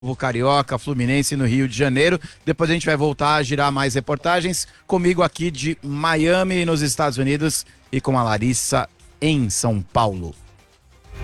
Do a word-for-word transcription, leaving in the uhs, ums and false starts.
o Carioca, Fluminense no Rio de Janeiro. Depois a gente vai voltar a girar mais reportagens comigo aqui de Miami, nos Estados Unidos, e com a Larissa em São Paulo.